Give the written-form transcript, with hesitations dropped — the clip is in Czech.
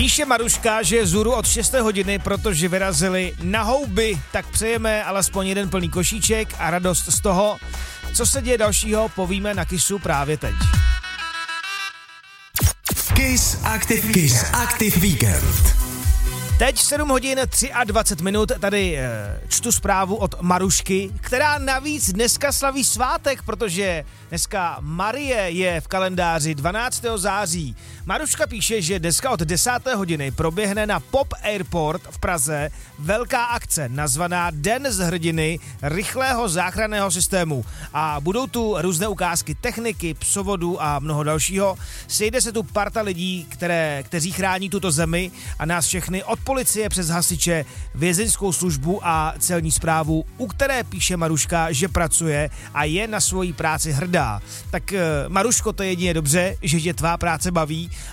Píše Maruška, že je zůru od 6. hodiny, protože vyrazili na houby, tak přejeme alespoň jeden plný košíček a radost z toho. Co se děje dalšího, povíme na Kissu právě teď. Kiss Active Weekend. Teď 7 hodin 23 minut, tady čtu zprávu od Marušky, která navíc dneska slaví svátek, protože dneska Marie je v kalendáři 12. září. Maruška píše, že dneska od 10. hodiny proběhne na Pop Airport v Praze velká akce nazvaná Den z hrdiny rychlého záchranného systému a budou tu různé ukázky techniky, psovodů a mnoho dalšího. Sejde se tu parta lidí, kteří chrání tuto zemi a nás všechny od policie přes hasiče, vězeňskou službu a celní správu, u které píše Maruška, že pracuje a je na svoji práci hrdá. Tak Maruško, to je jedině dobře, že tě tvá práce baví